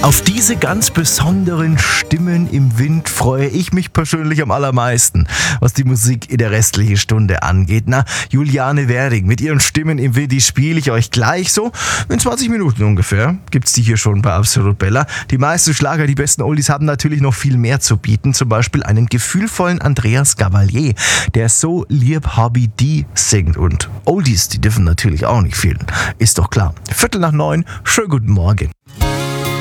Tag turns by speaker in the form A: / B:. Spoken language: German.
A: Auf diese ganz besonderen Stimmen im Wind freue ich mich persönlich am allermeisten, was die Musik in der restlichen Stunde angeht. Na, Juliane Werding mit ihren Stimmen im Wind, die spiele ich euch gleich so. In 20 Minuten ungefähr gibt's die hier schon bei Absolut Bella. Die meisten Schlager, die besten Oldies haben natürlich noch viel mehr zu bieten. Zum Beispiel einen gefühlvollen Andreas Gabalier, der So lieb hab ich die singt. Und Oldies, die dürfen natürlich auch nicht fehlen. Ist doch klar. 8:45, schönen guten Morgen.